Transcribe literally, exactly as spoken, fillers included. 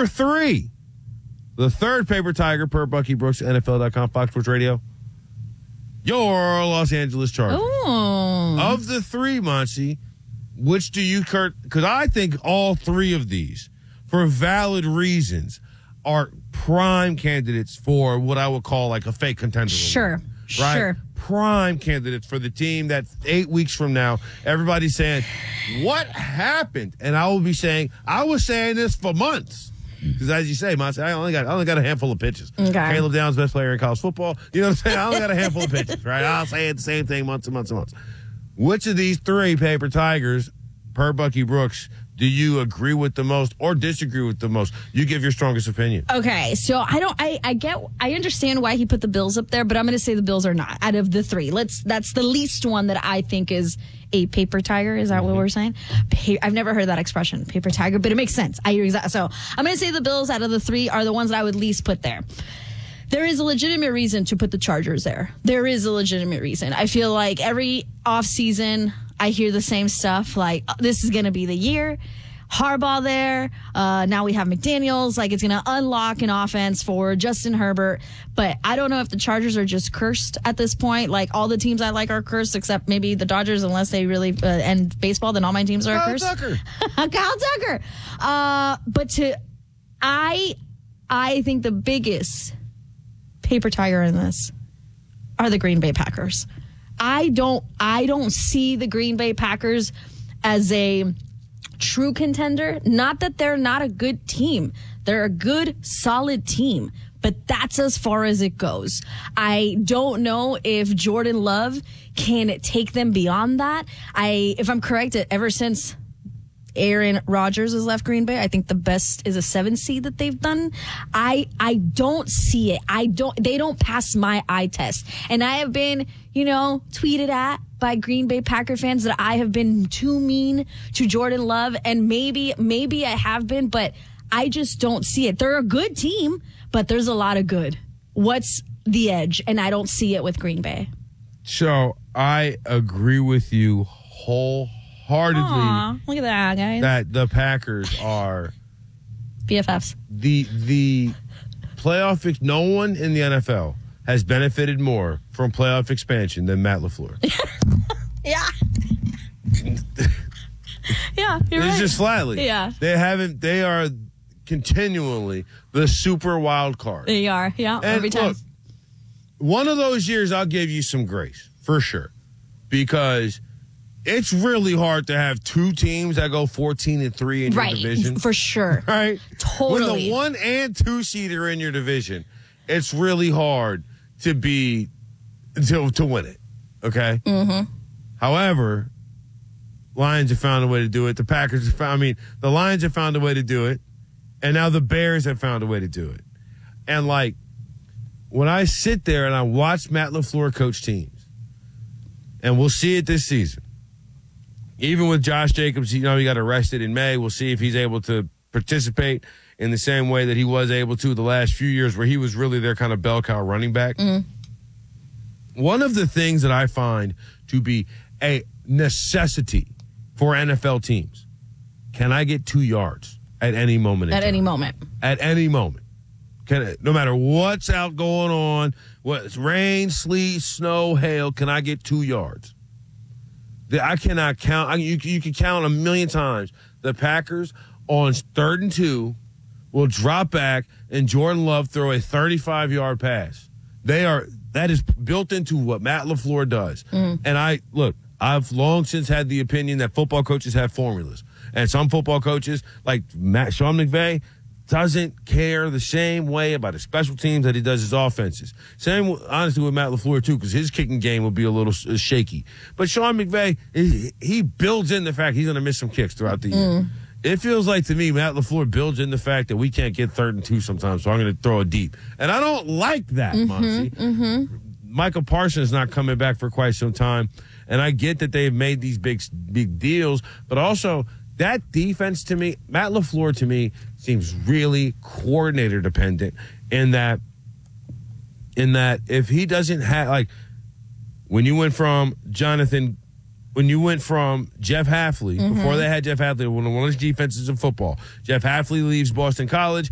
Number three, the third paper tiger per Bucky Brooks, N F L dot com, Fox Sports Radio. Your Los Angeles Chargers. Ooh. Of the three, Monty, which do you, Kurt? Because I think all three of these, for valid reasons, are prime candidates for what I would call like a fake contender. Sure. Right? Sure. Prime candidates for the team that eight weeks from now, everybody's saying, what happened? And I will be saying, I was saying this for months. Because as you say, Monty, I only got I only got a handful of pitches. Okay. Caleb Downs, best player in college football. You know what I'm saying? I only got a handful of pitches, right? I'll say the same thing months and months and months. Which of these three paper tigers, per Bucky Brooks, do you agree with the most or disagree with the most? You give your strongest opinion. Okay, so I don't. I, I get. I understand why he put the Bills up there, but I'm going to say the Bills are not out of the three. Let's. That's the least one that I think is a paper tiger. Is that mm-hmm. what we're saying? Pa- I've never heard that expression, paper tiger, but it makes sense. I hear exactly. So I'm going to say the Bills out of the three are the ones that I would least put there. There is a legitimate reason to put the Chargers there. There is a legitimate reason. I feel like every offseason I hear the same stuff, like, this is going to be the year. Harbaugh there. Uh, now we have McDaniels. Like, it's going to unlock an offense for Justin Herbert. But I don't know if the Chargers are just cursed at this point. Like, all the teams I like are cursed, except maybe the Dodgers, unless they really uh, end baseball, then all my teams are Kyle cursed. Tucker. Kyle Tucker. Uh, but to, I, I think the biggest paper tiger in this are the Green Bay Packers. I don't I don't see the Green Bay Packers as a true contender. Not that they're not a good team. They're a good, solid team. But that's as far as it goes. I don't know if Jordan Love can take them beyond that. I, if I'm correct, ever since Aaron Rodgers has left Green Bay, I think the best is a seven seed that they've done. I I don't see it. I don't. They don't pass my eye test. And I have been, you know, tweeted at by Green Bay Packer fans that I have been too mean to Jordan Love, and maybe maybe I have been, but I just don't see it. They're a good team, but there's a lot of good. What's the edge? And I don't see it with Green Bay. So I agree with you wholeheartedly. Aw, look at that, guys. That the Packers are B F Fs. The the playoff. Ex- no one in the N F L has benefited more from playoff expansion than Matt LaFleur. Yeah. Yeah, you're it's right. just flatly. Yeah. They haven't. They are continually the super wild card. They are. Yeah. And every time. Look, one of those years, I'll give you some grace for sure, because it's really hard to have two teams that go fourteen and three in your right, division. For sure. Right? Totally. When the one and two seed are in your division, it's really hard to be to to win it. Okay? Mm-hmm. However, Lions have found a way to do it. The Packers have found, I mean, the Lions have found a way to do it. And now the Bears have found a way to do it. And like, when I sit there and I watch Matt LaFleur coach teams, and we'll see it this season, even with Josh Jacobs, you know, he got arrested in May. We'll see if he's able to participate in the same way that he was able to the last few years, where he was really their kind of bell cow running back. Mm. One of the things that I find to be a necessity for N F L teams, can I get two yards at any moment? in At time? any moment. At any moment. Can I, no matter what's out going on, what's rain, sleet, snow, hail, can I get two yards? I cannot count. I, you, you can count a million times. The Packers on third and two will drop back and Jordan Love throw a thirty-five-yard pass. They are that is built into what Matt LaFleur does. Mm. And I look, I've long since had the opinion that football coaches have formulas, and some football coaches like Matt Sean McVay doesn't care the same way about his special teams that he does his offenses. Same, honestly, with Matt LaFleur, too, because his kicking game will be a little uh, shaky. But Sean McVay, he, he builds in the fact he's going to miss some kicks throughout the year. Mm. It feels like to me, Matt LaFleur builds in the fact that we can't get third and two sometimes, so I'm going to throw it deep. And I don't like that, mm-hmm, Monty. Mm-hmm. Michael Parsons not coming back for quite some time. And I get that they've made these big, big deals, but also that defense to me, Matt LaFleur to me, seems really coordinator dependent in that, in that if he doesn't have, like, when you went from Jonathan, when you went from Jeff Hafley, mm-hmm. before they had Jeff Hafley, one of the worst defenses in football, Jeff Hafley leaves Boston College,